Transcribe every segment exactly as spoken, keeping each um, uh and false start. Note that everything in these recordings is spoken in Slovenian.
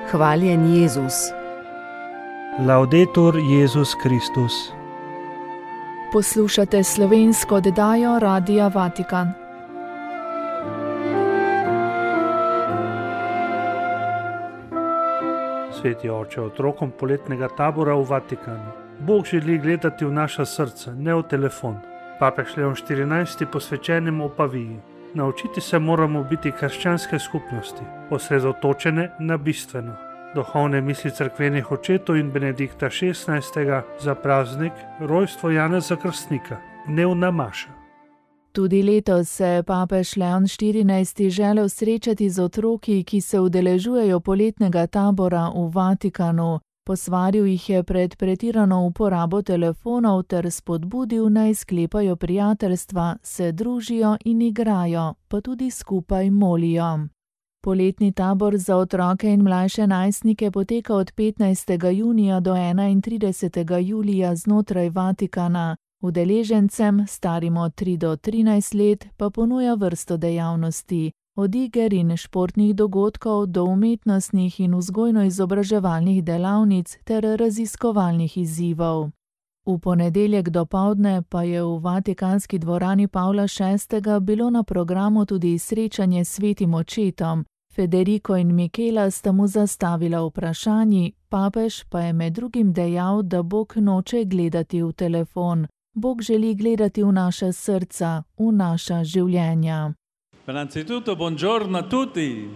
Hvaljen Jezus. Laudetur Jezus Kristus. Poslušate slovensko oddajo Radia Vatikan. Sveti oče, otrokom poletnega tabora v Vatikanu. Bog želi gledati v naša srca, ne v telefon. Papež Leon štirinajsti posvečenim Opaviji. Naučiti se moramo biti krščanske skupnosti, osredotočene na bistveno. Duhovne misli cerkvenih očetov in Benedikta šestnajstega za praznik rojstvo Janeza Krstnika, dnevna maša. Tudi letos se je papež Leon štirinajsti želel srečati z otroki, ki se udeležujejo poletnega tabora v Vatikanu. Posvaril jih je pred pretirano uporabo telefonov ter spodbudil, naj sklepajo prijateljstva, se družijo in igrajo, pa tudi skupaj molijo. Poletni tabor za otroke in mlajše najstnike poteka od petnajstega junija do enaintridesetega julija znotraj Vatikana. Udeležencem, starim od tri do trinajst let, pa ponuja vrsto dejavnosti. Od iger in športnih dogodkov do umetnostnih in vzgojno-izobraževalnih delavnic ter raziskovalnih izzivov. V ponedeljek dopoldne pa je v vatikanski dvorani Pavla šestega bilo na programu tudi srečanje s svetim očetom. Federico in Michela sta mu zastavila vprašanji, papež pa je med drugim dejal, da Bog noče gledati v telefon. Bog želi gledati v naša srca, v naša življenja. Innanzitutto buongiorno a tutti.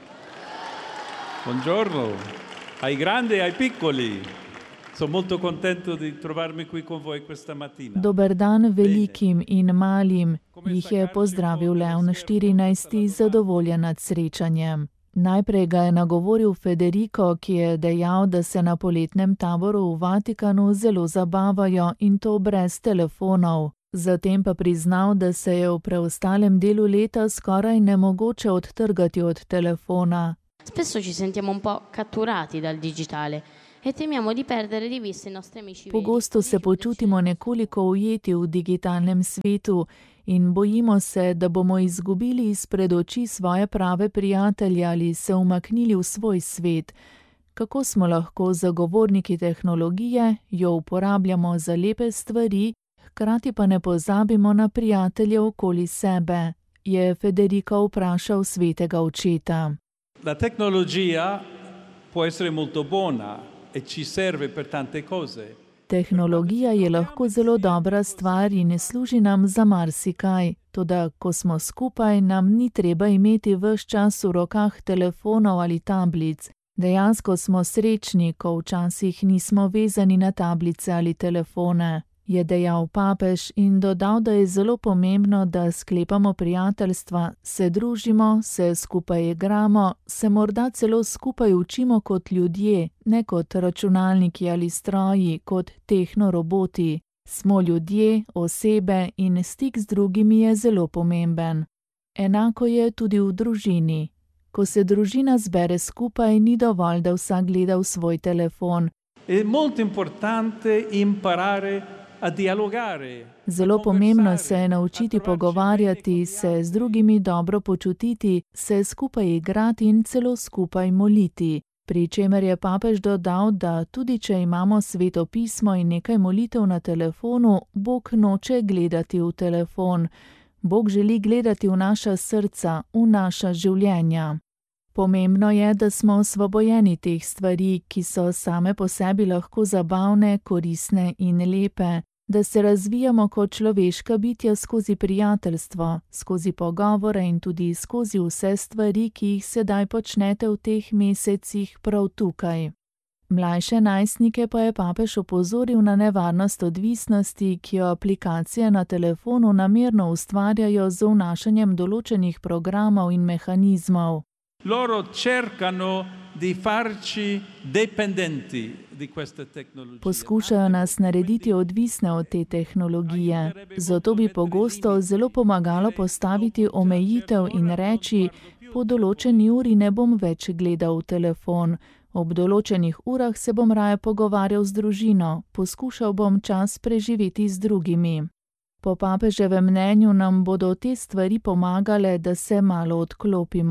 Buongiorno ai grandi e ai piccoli. Sono molto contento di trovarmi qui con voi questa mattina. Dober dan velikim in malim, jih je pozdravil Leon štirinajsti zadovoljen nad srečanjem. Najprej ga je nagovoril Federico, ki je dejal, da se na poletnem taboru v Vatikanu zelo zabavajo in to brez telefonov. Zatem pa priznal, da se je v preostalem delu leta skoraj nemogoče odtrgati od telefona. Spesso ci sentiamo un po' catturati dal digitale e temiamo di perdere di vista i nostri amici. Pogosto se počutimo nekoliko ujeti v digitalnem svetu in bojimo se, da bomo izgubili izpred oči svoje prave prijatelje ali se umaknili v svoj svet. Kako smo lahko zagovorniki tehnologije, jo uporabljamo za lepe stvari, hkrati pa ne pozabimo na prijatelje okoli sebe, je Federico vprašal svetega očeta. La tecnologia può essere molto buona e ci serve per tante cose. Tehnologija je lahko zelo dobra stvar in ne služi nam za marsikaj, toda ko smo skupaj, nam ni treba imeti ves čas v rokah telefonov ali tablic. Dejansko smo srečni, ko včasih nismo vezani na tablice ali telefone, je dejal papež in dodal, da je zelo pomembno, da sklepamo prijateljstva, se družimo, se skupaj igramo, se morda celo skupaj učimo kot ljudje, ne kot računalniki ali stroji, kot tehnoroboti. Smo ljudje, osebe in stik z drugimi je zelo pomemben. Enako je tudi v družini. Ko se družina zbere skupaj, ni dovolj, da vsak gleda v svoj telefon. È molto importante imparare a dialogare. Zelo pomembno se je naučiti pogovarjati, se z drugimi dobro počutiti, se skupaj igrati in celo skupaj moliti. Pri čemer je papež dodal, da tudi če imamo sveto pismo in nekaj molitev na telefonu, Bog noče gledati v telefon. Bog želi gledati v naša srca, v naša življenja. Pomembno je, da smo osvobojeni teh stvari, ki so same po sebi lahko zabavne, koristne in lepe, da se razvijamo kot človeška bitja skozi prijateljstvo, skozi pogovore in tudi skozi vse stvari, ki jih sedaj počnete v teh mesecih prav tukaj. Mlajše najstnike pa je papež opozoril na nevarnost odvisnosti, ki jo aplikacije na telefonu namerno ustvarjajo z vnašanjem določenih programov in mehanizmov. Loro cercano di farci dipendenti di queste tecnologie. Poskušajo nas narediti odvisne od te tehnologije. Zato bi pogosto zelo pomagalo postaviti omejitev in reči, po določeni uri ne bom več gledal v telefon. Ob določenih urah se bom raje pogovarjal z družino, poskušal bom čas preživeti z drugimi. Po papeževem mnenju nam bodo te stvari pomagale, da se malo odklopimo.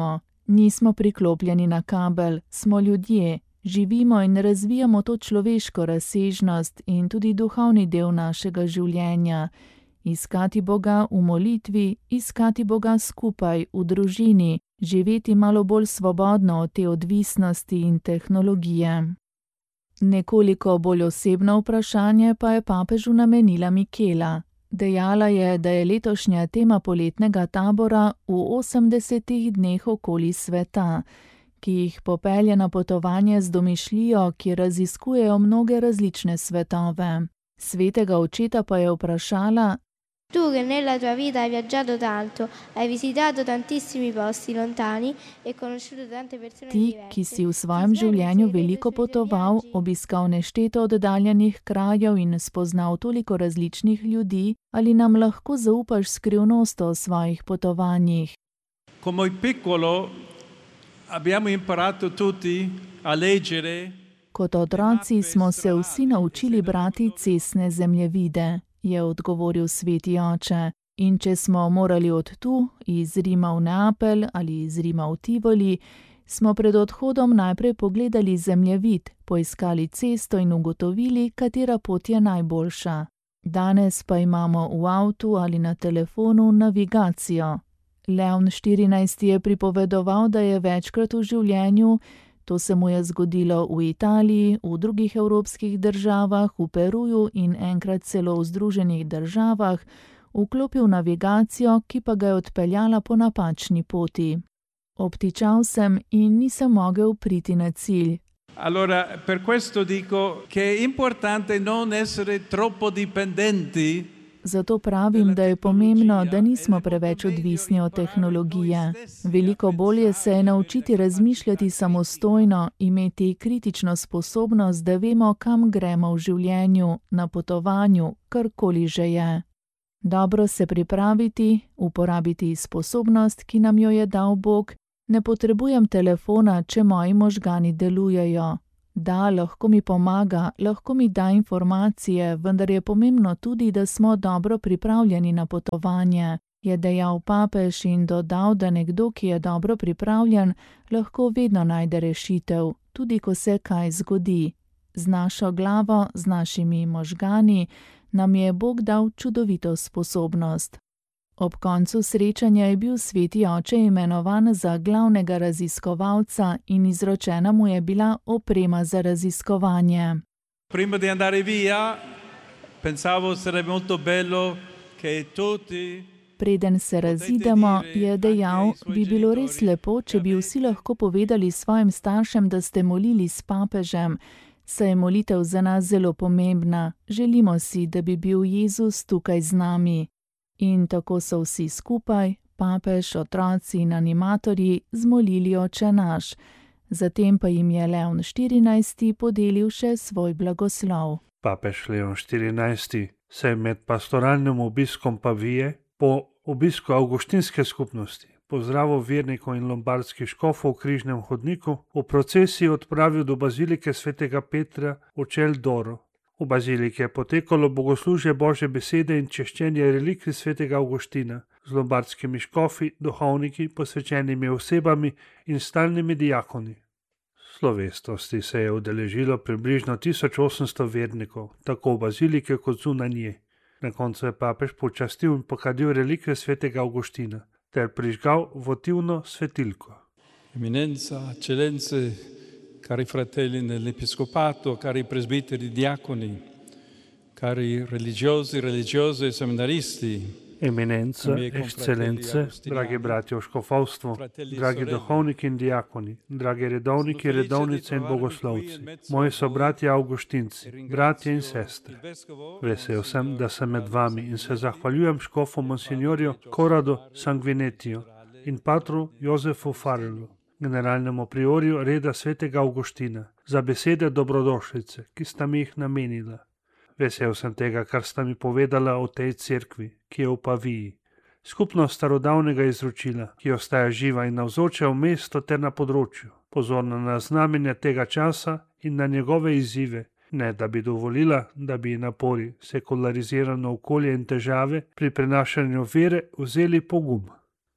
Nismo priklopljeni na kabel, smo ljudje, živimo in razvijamo to človeško razsežnost in tudi duhovni del našega življenja. Iskati Boga v molitvi, iskati Boga skupaj v družini, živeti malo bolj svobodno od te odvisnosti in tehnologije. Nekoliko bolj osebno vprašanje pa je papežu namenila Mikela. Dejala je, da je letošnja tema poletnega tabora v osemdesetih dneh okoli sveta, ki jih popelje na potovanje z domišljijo, ki raziskujejo mnoge različne svetove. Svetega očeta pa je vprašala: Tu che nella tua vita hai viaggiato tanto, hai visitato tantissimi posti lontani e conosciuto tante persone Ti, diverse. ki si v svojem življenju veliko potoval, obiskal nešteto oddaljenih krajev in spoznal toliko različnih ljudi, ali nam lahko zaupaš skrivnost o svojih potovanjih? Come piccolo abbiamo imparato tutti a leggere. Kot otroci smo se vsi naučili brati cestne zemljevide, je odgovoril sveti oče. In če smo morali od tu, iz Rima v Neapelj ali iz Rima v Tivoli, smo pred odhodom najprej pogledali zemljevid, poiskali cesto in ugotovili, katera pot je najboljša. Danes pa imamo v avtu ali na telefonu navigacijo. Leon štirinajsti je pripovedoval, da je večkrat v življenju, to se mu je zgodilo v Italiji, v drugih evropskih državah, v Peruju in enkrat celo v Združenih državah, vklopil navigacijo, ki pa ga je odpeljala po napačni poti. Obtičal sem in nisem mogel priti na cilj. Allora, per questo dico che è importante non essere troppo dipendenti. Zato pravim, da je pomembno, da nismo preveč odvisni od tehnologije. Veliko bolje se je naučiti razmišljati samostojno, imeti kritično sposobnost, da vemo, kam gremo v življenju, na potovanju, karkoli že je. Dobro se pripraviti, uporabiti sposobnost, ki nam jo je dal Bog. Ne potrebujem telefona, če moji možgani delujejo. Da, lahko mi pomaga, lahko mi da informacije, vendar je pomembno tudi, da smo dobro pripravljeni na potovanje, je dejal papež in dodal, da nekdo, ki je dobro pripravljen, lahko vedno najde rešitev, tudi ko se kaj zgodi. Z našo glavo, z našimi možgani, nam je Bog dal čudovito sposobnost. Ob koncu srečanja je bil sveti oče imenovan za glavnega raziskovalca in izročena mu je bila oprema za raziskovanje. Prima di andare via, pensavo sarebbe molto bello che tutti. Preden se razidemo, je dejal, bi bilo res lepo, če bi vsi lahko povedali svojim staršem, da ste molili s papežem, saj je molitev za nas zelo pomembna. Želimo si, da bi bil Jezus tukaj z nami. In tako so vsi skupaj, papež, otroci in animatorji, zmolili Oče naš. Zatem pa jim je Leon štirinajsti podelil še svoj blagoslov. Papež Leon štirinajsti se je med pastoralnim obiskom Pavije po obisku avguštinske skupnosti, pozdravil vernikov in lombardskih škofov v križnem hodniku, v procesiji odpravil do bazilike svetega Petra v Čel d'Oro. V baziliki je potekalo bogoslužje Božje besede in češčenje relikvij svetega Avguština z lombardskimi škofi, duhovniki, posvečenimi osebami in stalnimi diakoni. Slovesnosti se je udeležilo približno tisoč osemsto vernikov, tako v bazilike kot zunaj nje. Na koncu je papež počastil in pokadil relikvije svetega Avguština ter prižgal votivno svetilko. Eminenza, eccellenze, cari fratelli nell'episcopato, cari presbiteri diaconi, cari religiosi, religiose e seminaristi. Eminenca, ekscelence, dragi bratje v škofovstvu, dragi duhovniki in diakoni, dragi redovniki, redovnice in bogoslovci, moji so bratje Avguštinci, bratje in sestre. Vesel sem, da sem med vami in se zahvaljujem škofu monsignorju Corrado Sanguinetiju in patru Jozefu Farelu, generalnemu priorju reda svetega Avguština, za besede dobrodošlice, ki sta mi jih namenila. Vesel sem tega, kar sta mi povedala o tej cerkvi, ki je v Paviji. Skupnost starodavnega izročila, ki ostaja živa in navzoča v mestu ter na področju, pozorna na znamenja tega časa in na njegove izzive, ne da bi dovolila, da bi napori, sekularizirano okolje in težave pri prenašanju vere vzeli pogum.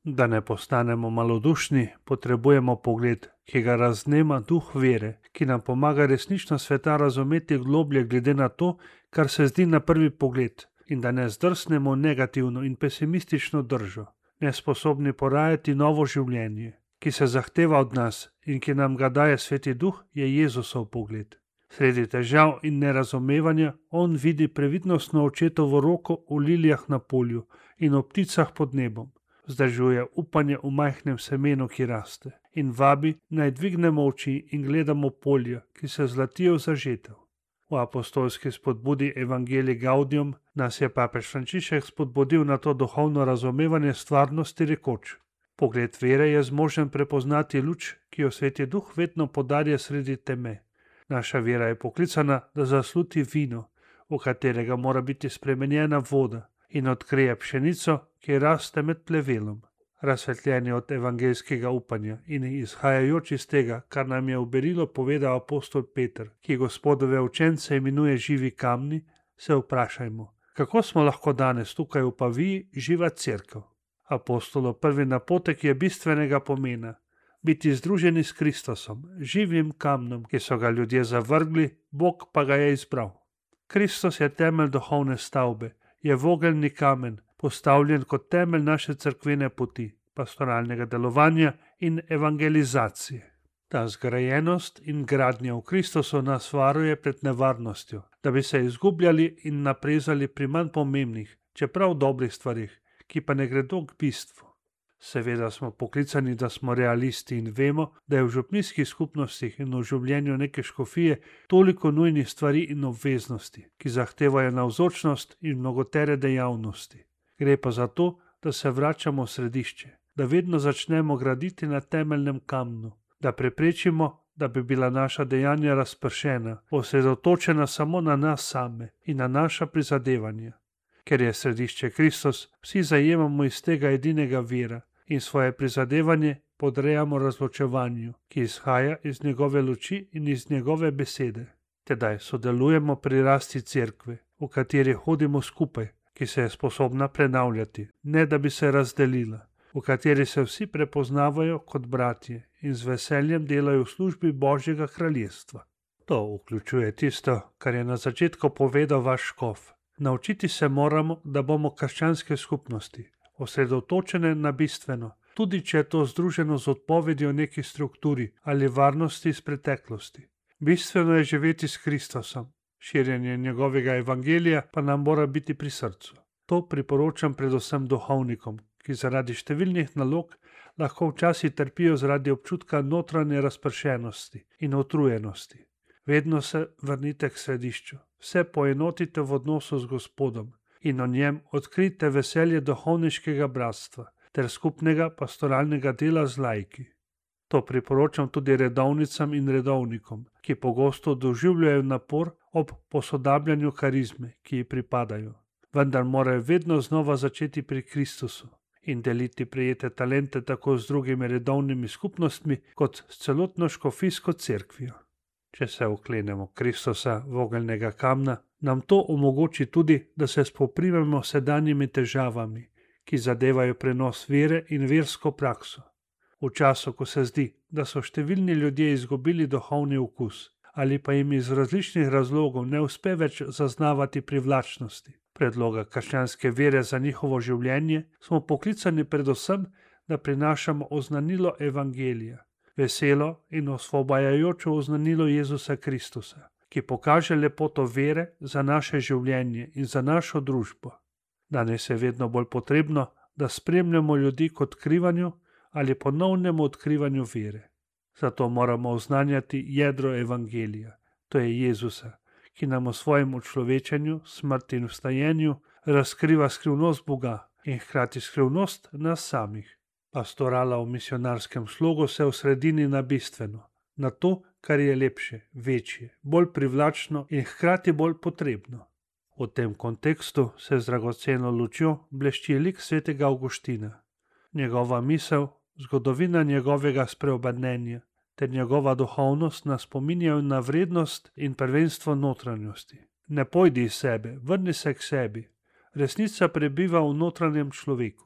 Da ne postanemo malodušni, potrebujemo pogled, ki ga raznema duh vere, ki nam pomaga resnično sveta razumeti globlje glede na to, kar se zdi na prvi pogled, in da ne zdrsnemo negativno in pesimistično držo, nesposobni porajati novo življenje, ki se zahteva od nas in ki nam ga daje Sveti Duh, je Jezusov pogled. Sredi težav in nerazumevanja on vidi previdnostno očetovo roko v lilijah na polju in v pticah pod nebom. Vzdržuje upanje v majhnem semenu, ki raste, in vabi, naj dvignemo oči in gledamo polja, ki se zlatijo v zažetev. V apostolski spodbudi Evangelii Gaudium nas je papež Frančišek spodbudil na to duhovno razumevanje stvarnosti rekoč: pogled vere je zmožen prepoznati luč, ki jo Sveti Duh vedno podarja sredi teme. Naša vera je poklicana, da zasluti vino, v katerega mora biti spremenjena voda, in odkrije pšenico, ki raste med plevelom. Razsvetljeni od evangeljskega upanja in izhajajoč iz tega, kar nam je v berilo povedal apostol Peter, ki Gospodove učence imenuje živi kamni, se vprašajmo, kako smo lahko danes tukaj v Paviji živa cerkev. Apostolov prvi napotek je bistvenega pomena: biti združeni s Kristusom, živim kamnom, ki so ga ljudje zavrgli, Bog pa ga je izbral. Kristus je temelj duhovne stavbe, je vogelni kamen, postavljen kot temelj naše cerkvene poti, pastoralnega delovanja in evangelizacije. Ta zgrajenost in gradnja v Kristusu nas varuje pred nevarnostjo, da bi se izgubljali in naprezali pri manj pomembnih, čeprav dobrih stvarih, ki pa ne gredo k bistvu. Seveda smo poklicani, da smo realisti in vemo, da je v župnijskih skupnostih in v življenju neke škofije toliko nujnih stvari in obveznosti, ki zahtevajo navzočnost in mnogotere dejavnosti. Gre pa za to, da se vračamo v središče, da vedno začnemo graditi na temeljnem kamnu, da preprečimo, da bi bila naša dejanja razpršena, osredotočena samo na nas same in na naša prizadevanja. Ker je središče Kristus, vsi zajemamo iz tega edinega vira in svoje prizadevanje podrejamo razločevanju, ki izhaja iz njegove luči in iz njegove besede. Tedaj sodelujemo pri rasti cerkve, v kateri hodimo skupaj, ki se je sposobna prenavljati, ne da bi se razdelila, v kateri se vsi prepoznavajo kot bratje in z veseljem delajo v službi Božjega kraljestva. To vključuje tisto, kar je na začetku povedal vaš škof. Naučiti se moramo, da bomo krščanske skupnosti, osredotočene na bistveno, tudi če je to združeno z odpovedjo neki strukturi ali varnosti iz preteklosti. Bistveno je živeti s Kristusom, širjenje njegovega evangelija pa nam mora biti pri srcu. To priporočam predvsem duhovnikom, ki zaradi številnih nalog lahko včasih trpijo zaradi občutka notranje razpršenosti in utrujenosti. Vedno se vrnite k središču, vse poenotite v odnosu z Gospodom in o njem odkrite veselje duhovniškega bratstva ter skupnega pastoralnega dela z laiki. To priporočam tudi redovnicam in redovnikom, ki pogosto doživljajo napor ob posodabljanju karizme, ki ji pripadajo, vendar morajo vedno znova začeti pri Kristusu in deliti prejete talente tako z drugimi redovnimi skupnostmi kot s celotno škofijsko cerkvijo. Če se oklenemo Kristusa, vogelnega kamna, nam to omogoči tudi, da se spoprimemo s sedanjimi težavami, ki zadevajo prenos vere in versko prakso. V času, ko se zdi, da so številni ljudje izgubili duhovni okus ali pa jim iz različnih razlogov ne uspe več zaznavati privlačnosti predloga krščanske vere za njihovo življenje, smo poklicani predvsem, da prinašamo oznanilo evangelija, veselo in osvobajajočo oznanilo Jezusa Kristusa, ki pokaže lepoto vere za naše življenje in za našo družbo. Danes je vedno bolj potrebno, da spremljamo ljudi k odkrivanju ali ponovnemu odkrivanju vere. Zato moramo oznanjati jedro evangelija, to je Jezusa, ki nam v svojem učlovečenju, smrti in vstajenju razkriva skrivnost Boga in hkrati skrivnost nas samih. Pastorala v misionarskem slogu se osredini na bistveno, na to, kar je lepše, večje, bolj privlačno in hkrati bolj potrebno. V tem kontekstu se z dragoceno lučjo blešči lik svetega Avguština. Njegova misel, zgodovina njegovega spreobrnenja ter njegova duhovnost nas spominjajo na vrednost in prvenstvo notranjosti. Ne pojdi iz sebe, vrni se k sebi. Resnica prebiva v notranjem človeku.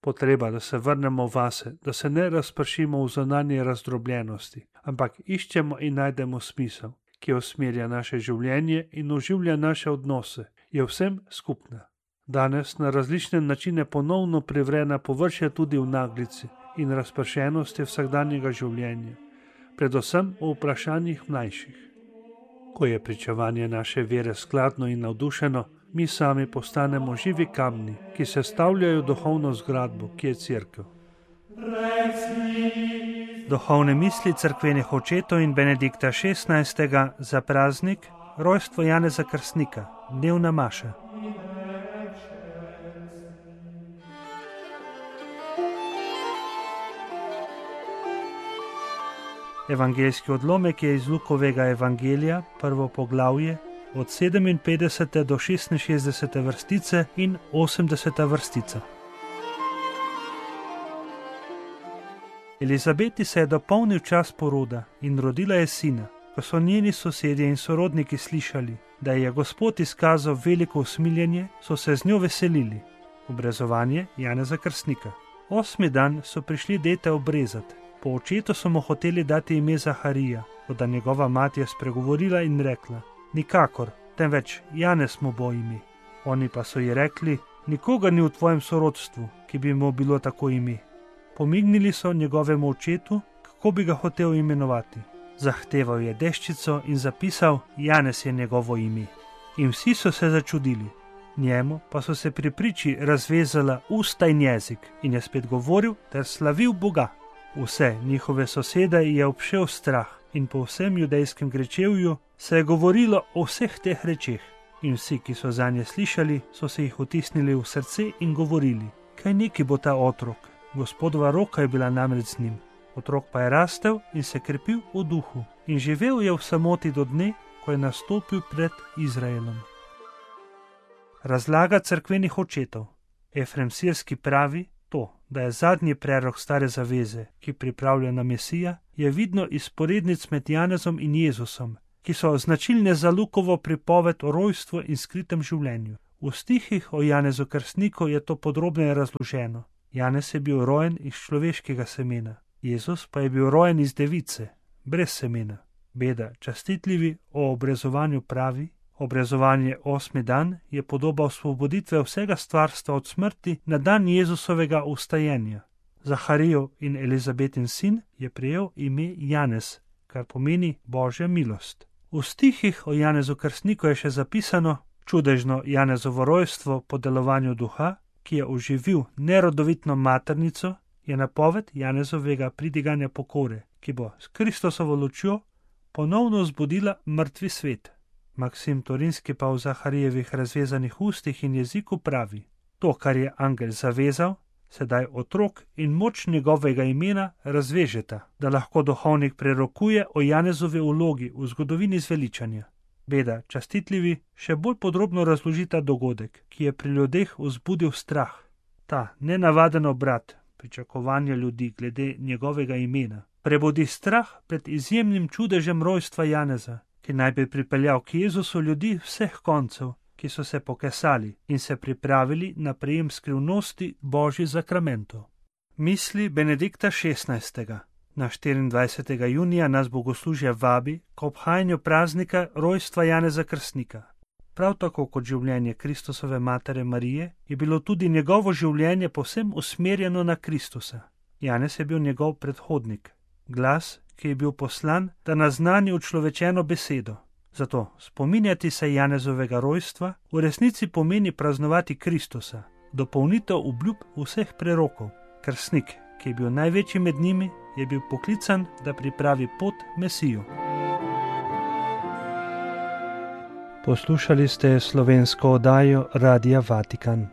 Potreba, da se vrnemo vase, da se ne razpršimo v zunanje razdrobljenosti, ampak iščemo in najdemo smisel, ki usmerja naše življenje in oživlja naše odnose, je vsem skupna. Danes na različne načine ponovno privre na površje tudi v naglici in razpršenosti vsakdanjega življenja, predvsem v vprašanjih mlajših. Ko je pričevanje naše vere skladno in navdušeno, mi sami postanemo živi kamni, ki sestavljajo duhovno zgradbo, ki je cerkev. Duhovne misli cerkvenih očetov in Benedikta šestnajstega za praznik rojstvo Janeza Krstnika, dnevna maša. Evangeljski odlomek je iz Lukovega evangelija, prvo poglavje, od sedeminpetdesete do šestinšestdesete vrstice in osemdeseta vrstica. Elizabeti se je dopolnil čas poroda in rodila je sina. Ko so njeni sosedje in sorodniki slišali, da je Gospod izkazal veliko usmiljenje, so se z njo veselili. Obrezovanje Janeza Krstnika. Osmi dan so prišli dete obrezati. Po očetu so mu hoteli dati ime Zaharija, toda njegova mati je spregovorila in rekla: nikakor, temveč Janez mu bo ime. Oni pa so ji rekli: nikoga ni v tvojem sorodstvu, ki bi mu bilo tako ime. Pomignili so njegovemu očetu, kako bi ga hotel imenovati. Zahteval je deščico in zapisal: Janez je njegovo ime. In vsi so se začudili. Njemu pa so se pri priči razvezala usta in jezik in je spet govoril ter slavil Boga. Vse njihove sosede je obšel strah in po vsem judejskem grečevju se je govorilo o vseh teh rečeh. In vsi, ki so zanje slišali, so se jih vtisnili v srce in govorili: kaj neki bo ta otrok? Gospodova roka je bila namreč z njim. Otrok pa je rastel in se krepil v duhu in živel je v samoti do dne, ko je nastopil pred Izraelom. Razlaga cerkvenih očetov. Efrem Sirski pravi, to, da je zadnji prerok stare zaveze, ki pripravlja na Mesija, je vidno iz sporednic med Janezom in Jezusom, ki so značilne za Lukovo pripoved o rojstvu in skritem življenju. V stihih o Janezu Krstniku je to podrobneje razloženo. Janez je bil rojen iz človeškega semena, Jezus pa je bil rojen iz device, brez semena. Beda častitljivi o obrezovanju pravi: obrezovanje osmi dan je podoba osvoboditve vsega stvarstva od smrti na dan Jezusovega vstajenja. Zaharijev in Elizabetin sin je prejel ime Janez, kar pomeni Božja milost. V stihih o Janezu Krstniku je še zapisano: čudežno Janezovo rojstvo po delovanju duha, ki je oživil nerodovitno maternico, je napoved Janezovega pridiganja pokore, ki bo s Kristosovo lučjo ponovno zbudila mrtvi svet. Maksim Torinski pa v Zaharijevih razvezanih ustih in jeziku pravi: to, kar je angel zavezal, sedaj otrok in moč njegovega imena razvežeta, da lahko duhovnik prerokuje o Janezovi vlogi v zgodovini zveličanja. Beda častitljivi še bolj podrobno razložita dogodek, ki je pri ljudeh vzbudil strah. Ta nenavaden obrat, pričakovanje ljudi glede njegovega imena, prebudi strah pred izjemnim čudežem rojstva Janeza, ki naj bi pripeljal k Jezusu ljudi vseh koncev, ki so se pokesali in se pripravili na prejem skrivnosti Božjih zakramentov. Misli Benedikta šestnajstega. Na štiriindvajsetega junija nas bogoslužje vabi k obhajanju praznika rojstva Janeza Krstnika. Prav tako kot življenje Kristusove matere Marije je bilo tudi njegovo življenje povsem usmerjeno na Kristusa. Janez je bil njegov predhodnik, glas, ki je bil poslan, da naznani učlovečeno besedo. Zato spominjati se Janezovega rojstva v resnici pomeni praznovati Kristusa, dopolnitev obljub vseh prerokov. Krstnik, ki je bil največji med njimi, je bil poklican, da pripravi pot Mesiju. Poslušali ste slovensko oddajo Radia Vatikan.